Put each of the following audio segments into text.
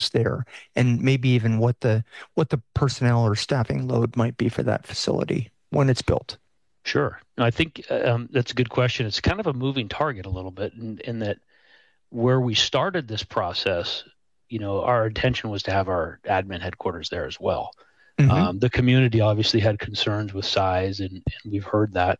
there, and maybe even what the personnel or staffing load might be for that facility when it's built? Sure. No, I think that's a good question. It's kind of a moving target a little bit in that where we started this process, our intention was to have our admin headquarters there as well. Hmm. The community obviously had concerns with size, and we've heard that.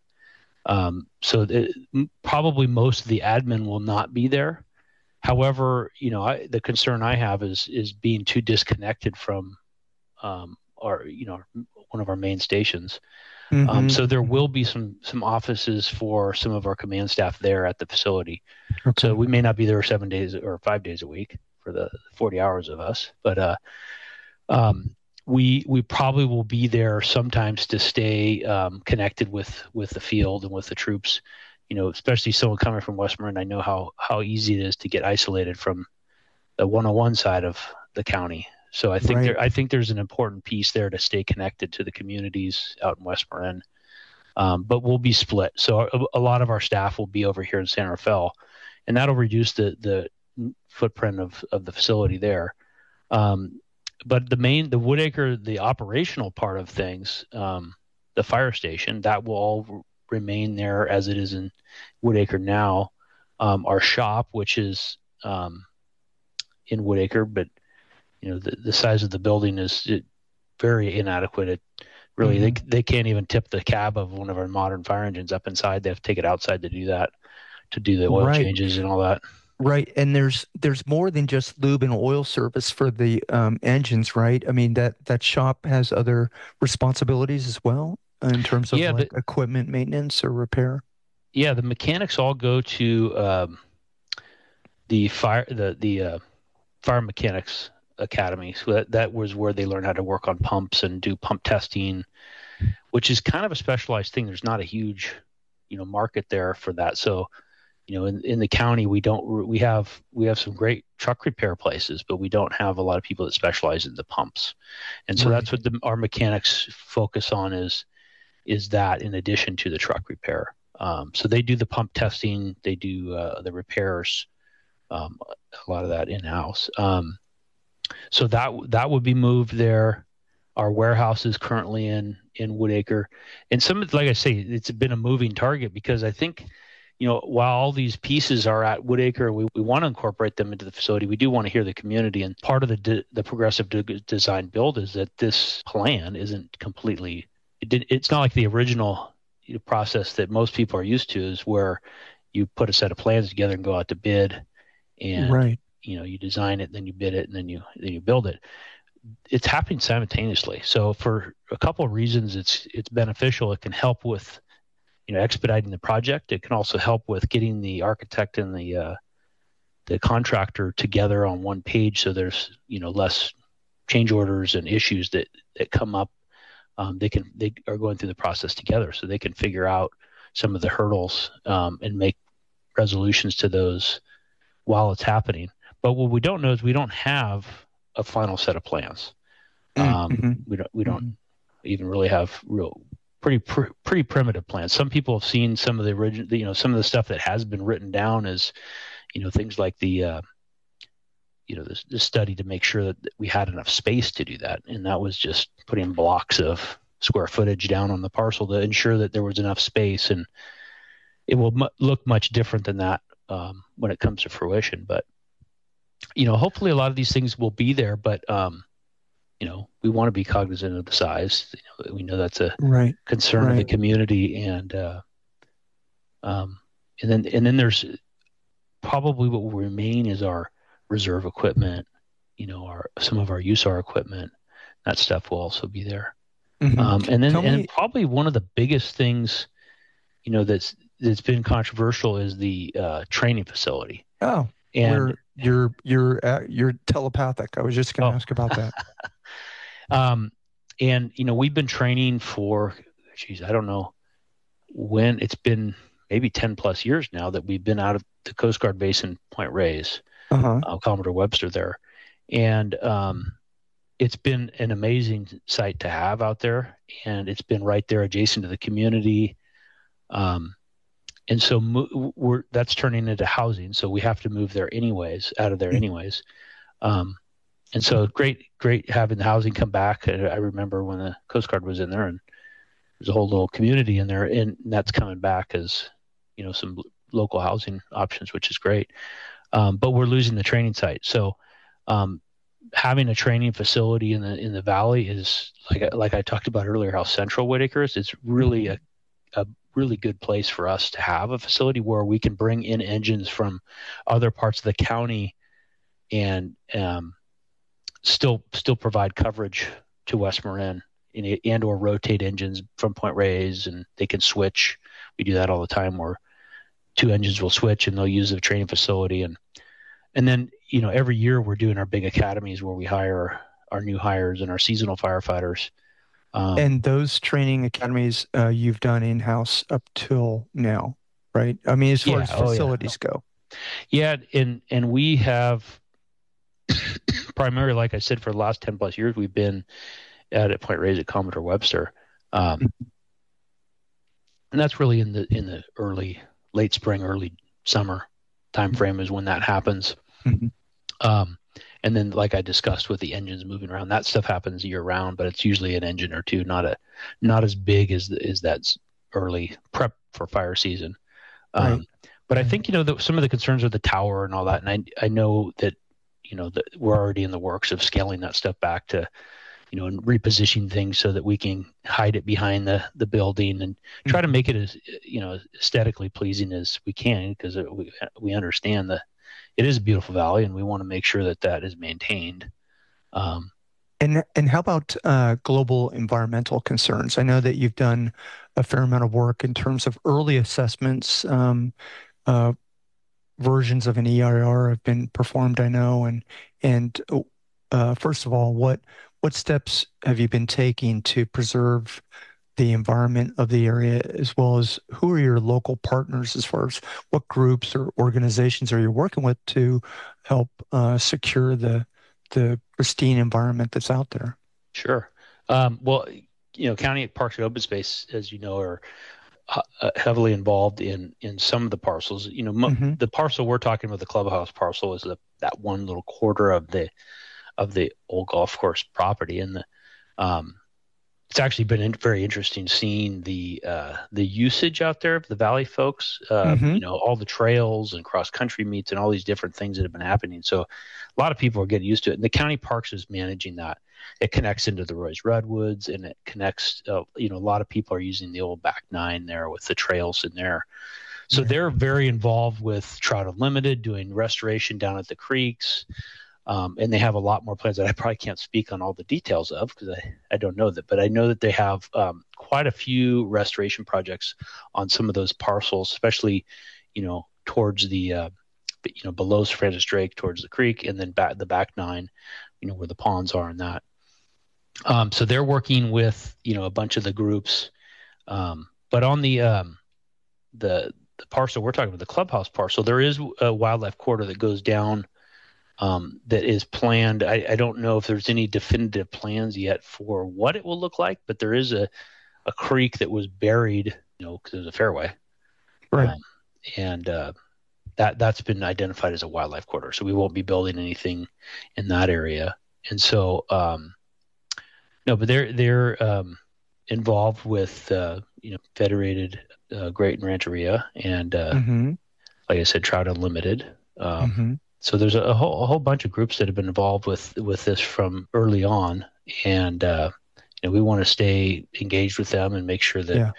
Probably most of the admin will not be there. However, the concern I have is being too disconnected from our, one of our main stations. Hmm. So there Hmm. will be some offices for some of our command staff there at the facility. So Okay. we may not be there 7 days or 5 days a week for the 40 hours of us, but um, we probably will be there sometimes to stay connected with the field and with the troops. Especially someone coming from Westmoreland, I know how easy it is to get isolated from the 101 side of the county. So Right. I think there's an important piece there to stay connected to the communities out in Westmoreland. But we'll be split. So a lot of our staff will be over here in San Rafael, and that'll reduce the footprint of the facility there. Um, but the Woodacre, the operational part of things, the fire station, that will all remain there as it is in Woodacre now. Our shop, which is in Woodacre, but the size of the building is very inadequate. It really Hmm. they can't even tip the cab of one of our modern fire engines up inside. They have to take it outside to do that, to do the oil Right. changes and all that. Right. And there's more than just lube and oil service for the engines, right? I mean, that shop has other responsibilities as well in terms of Yeah, like equipment maintenance or repair. the mechanics all go to the fire mechanics academy. So that was where they learn how to work on pumps and do pump testing, which is kind of a specialized thing. There's not a huge market there for that. So in the county we have some great truck repair places, but we don't have a lot of people that specialize in the pumps. And so Right. that's what our mechanics focus on is that in addition to the truck repair. So they do the pump testing, they do the repairs, a lot of that in house. So that would be moved there. Our warehouse is currently in Woodacre, and like I say, it's been a moving target because I think while all these pieces are at Woodacre, we want to incorporate them into the facility. We do want to hear the community, and part of the progressive design build is that this plan isn't completely. It's not like the original process that most people are used to, is where you put a set of plans together and go out to bid, and Right. you design it, then you bid it, and then you build it. It's happening simultaneously. So for a couple of reasons, it's beneficial. It can help with expediting the project. It can also help with getting the architect and the contractor together on one page, so there's less change orders and issues that come up. They are going through the process together, so they can figure out some of the hurdles and make resolutions to those while it's happening. But what we don't know is we don't have a final set of plans. Mm-hmm. We don't Hmm. even really have pretty primitive plans. Some people have seen some of the original, some of the stuff that has been written down as things like the study to make sure that we had enough space to do that, and that was just putting blocks of square footage down on the parcel to ensure that there was enough space, and it will look much different than that when it comes to fruition. But hopefully a lot of these things will be there, but we want to be cognizant of the size. We know that's a Right. concern of the Right. community, um, and then there's probably what will remain is our reserve equipment. Our some of our USAR equipment. That stuff will also be there. Hmm. Tell And me. probably one of the biggest things that's been controversial is the training facility. Oh, And you're telepathic. I was just going to oh, ask about that. um, and we've been training for, geez, I don't know when. It's been maybe 10 plus years now that we've been out of the Coast Guard base in Point Reyes, Uh-huh. Commodore Webster there, and it's been an amazing site to have out there, and it's been right there adjacent to the community. Um, and so that's turning into housing, so we have to move there anyways, out of there anyways. Um, And so great having the housing come back. I remember when the Coast Guard was in there, and there's a whole little community in there, and that's coming back as some local housing options, which is great. But we're losing the training site, so having a training facility in the valley is like I talked about earlier, how central Whitaker is. It's really a really good place for us to have a facility where we can bring in engines from other parts of the county and still provide coverage to West Marin and or rotate engines from Point Reyes, and they can switch. We do that all the time where two engines will switch and they'll use the training facility. And then, every year we're doing our big academies where we hire our new hires and our seasonal firefighters. And those training academies you've done in-house up till now, right? I mean, as far as facilities go. Yeah, and we have primarily, like I said, for the last 10 plus years, we've been at Point Reyes at Commodore Webster. And that's really in the late spring, early summer time frame is when that happens. And then, like I discussed with the engines moving around, that stuff happens year round, but it's usually an engine or two, not as big as that early prep for fire season. Right. But I think some of the concerns with the tower and all that, and I know that that we're already in the works of scaling that stuff back to and repositioning things so that we can hide it behind the building and try to make it as aesthetically pleasing as we can, because we understand that it is a beautiful valley and we want to make sure that is maintained. And how about global environmental concerns? I know that you've done a fair amount of work in terms of early assessments. Versions of an EIR have been performed, I know. And first of all, what steps have you been taking to preserve the environment of the area, as well as who are your local partners, as far as what groups or organizations are you working with to help secure the pristine environment that's out there? Sure. Well, County Parks and Open Space, as you know, are heavily involved in some of the parcels. The parcel we're talking about, the clubhouse parcel, is that one little quarter of the old golf course property, and it's actually been very interesting seeing the usage out there of the valley folks. All the trails and cross country meets and all these different things that have been happening. So a lot of people are getting used to it, and the county parks is managing that. It connects into the Roy's Redwoods, and it connects. A lot of people are using the old back nine there with the trails in there. So they're very involved with Trout Unlimited, doing restoration down at the creeks. And they have a lot more plans that I probably can't speak on all the details of, because I don't know that, but I know that they have quite a few restoration projects on some of those parcels, especially, towards the, below Francis Drake towards the creek, and then the back nine, where the ponds are and that. So they're working with, a bunch of the groups. But on the parcel we're talking about, the clubhouse parcel, there is a wildlife corridor that goes down that is planned. I don't know if there's any definitive plans yet for what it will look like, but there is a creek that was buried, because it was a fairway. Right. And that's been identified as a wildlife corridor. So we won't be building anything in that area. And so, no, but they're involved with, Federated Great and Rancheria, and like I said, Trout Unlimited. So there's a whole bunch of groups that have been involved with this from early on, and we want to stay engaged with them and make sure that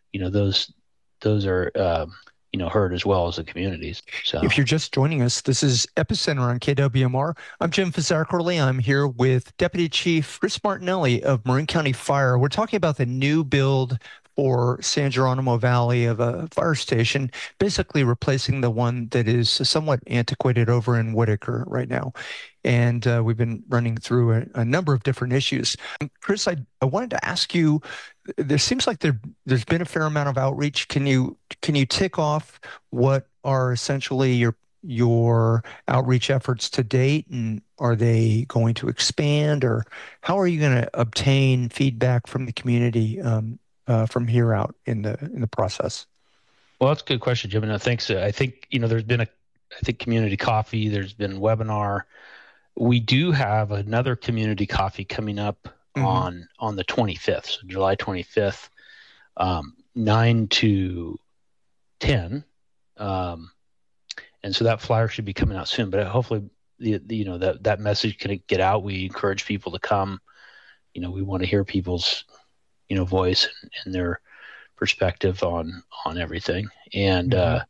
those are heard as well as the communities. So if you're just joining us, this is Epicenter on KWMR. I'm Jim Fazzackerly. I'm here with Deputy Chief Chris Martinelli of Marin County Fire. We're talking about the new build for San Geronimo Valley of a fire station, basically replacing the one that is somewhat antiquated over in Whitaker right now. And we've been running through a number of different issues. Chris, I wanted to ask you, there seems like there's been a fair amount of outreach. Can you tick off what are essentially your outreach efforts to date, and are they going to expand, or how are you going to obtain feedback from the community from here out in the process? Well, that's a good question, Jim. And thanks. I think there's been community coffee. There's been webinar. We do have another community coffee coming up Mm-hmm. on the 25th, so July 25th, 9 to 10. And so that flyer should be coming out soon, but hopefully that message can get out. We encourage people to come. We want to hear people's, voice and their perspective on everything. And,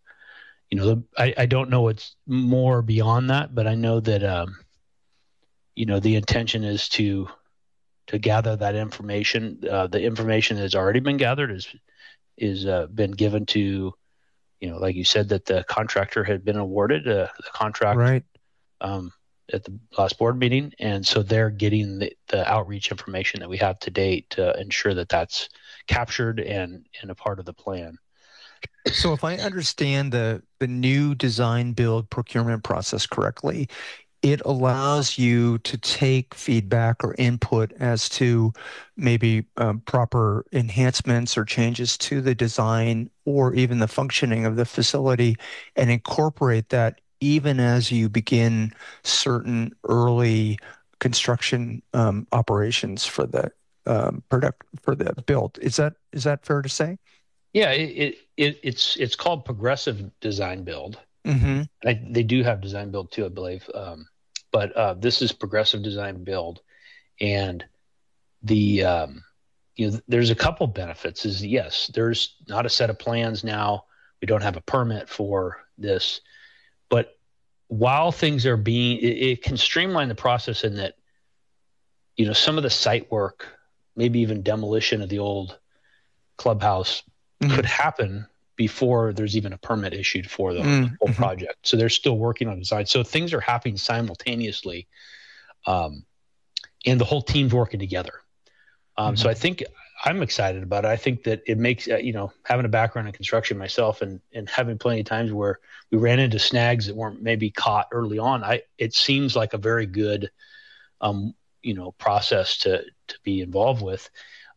I don't know what's more beyond that, but I know that, the intention is to gather that information. The information that has already been gathered is been given to, like you said, that the contractor had been awarded the contract Right. At the last board meeting, and so they're getting the outreach information that we have to date to ensure that that's captured and a part of the plan. So if I understand the new design build procurement process correctly, it allows you to take feedback or input as to maybe proper enhancements or changes to the design or even the functioning of the facility and incorporate that even as you begin certain early construction operations for the product for the build. Is that fair to say? Yeah, it's called progressive design build. Mm-hmm. They do have design build too, I believe, but this is progressive design build, and the there's a couple benefits. Is yes, there's not a set of plans now. We don't have a permit for this, but while things are being, it can streamline the process in that some of the site work, maybe even demolition of the old clubhouse, Mm-hmm. could happen before there's even a permit issued for the whole Mm-hmm. project. So they're still working on design. So things are happening simultaneously, and the whole team's working together. Mm-hmm. So I think I'm excited about it. I think that it makes, having a background in construction myself and having plenty of times where we ran into snags that weren't maybe caught early on, it seems like a very good, process to be involved with.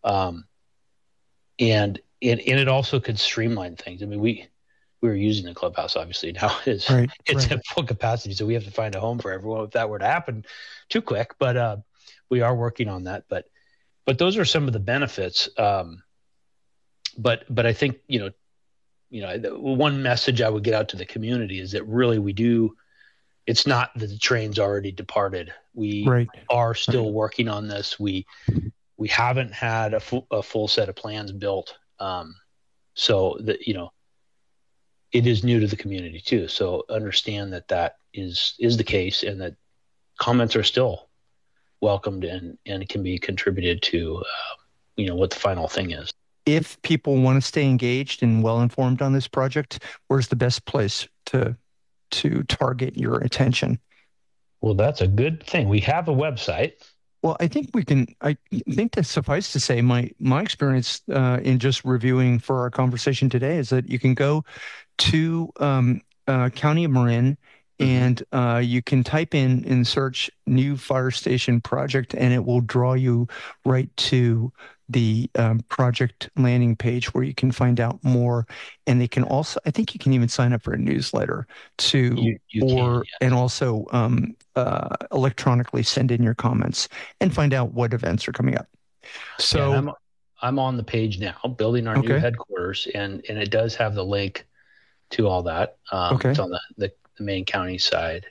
And it also could streamline things. I mean, we were using the clubhouse, obviously now it's Right. at full capacity, so we have to find a home for everyone if that were to happen too quick. But we are working on that. But those are some of the benefits. But I think one message I would get out to the community is that really we do. It's not that the train's already departed. We Right. are still working on this. We haven't had a full set of plans built. So that, it is new to the community too. So understand that is the case, and that comments are still welcomed and can be contributed to, what the final thing is. If people want to stay engaged and well informed on this project, where's the best place to target your attention? Well, that's a good thing. We have a website. Well, I think that suffice to say, my experience in just reviewing for our conversation today is that you can go to County of Marin and you can type in search new fire station project, and it will draw you right to the project landing page where you can find out more. And they can also, I think you can even sign up for a newsletter and also electronically send in your comments and find out what events are coming up. So yeah, I'm on the page now, building our new headquarters, and it does have the link to all that. It's on the main county site.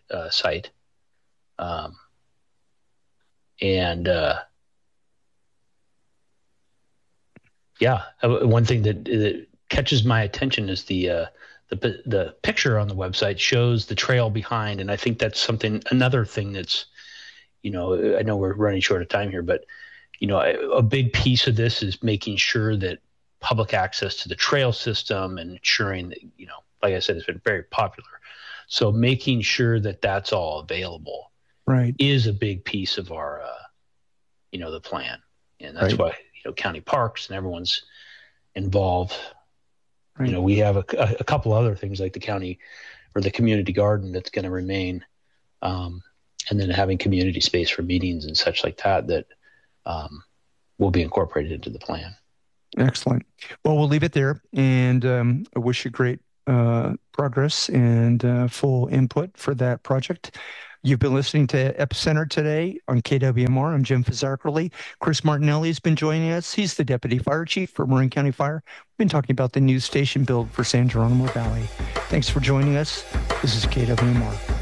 One thing that catches my attention is the picture on the website shows the trail behind, and I think that's another thing that's, I know we're running short of time here, but a big piece of this is making sure that public access to the trail system and ensuring that, like I said, it's been very popular. So making sure that that's all available is a big piece of our, the plan. And that's why, county parks and everyone's involved. Right. We have a couple other things like the county or the community garden that's going to remain. And then having community space for meetings and such like that will be incorporated into the plan. Excellent. Well, we'll leave it there, and I wish you great progress and full input for that project. You've been listening to Epicenter today on KWMR. I'm Jim Fazarkerly. Chris Martinelli has been joining us. He's the Deputy Fire Chief for Marin County Fire. We've been talking about the new station build for San Geronimo Valley. Thanks for joining us. This is KWMR.